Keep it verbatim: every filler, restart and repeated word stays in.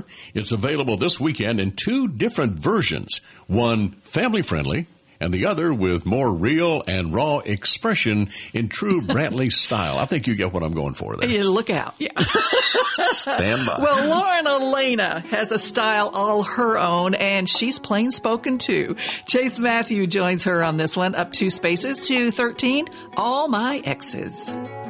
However, it's available this weekend in two different versions, one family-friendly and the other with more real and raw expression in true Brantley style. I think you get what I'm going for there. Yeah, look out. Yeah. Stand by. Well, Lauren Elena has a style all her own, and she's plain spoken too. Chase Matthew joins her on this one, up two spaces to thirteen, All My Exes.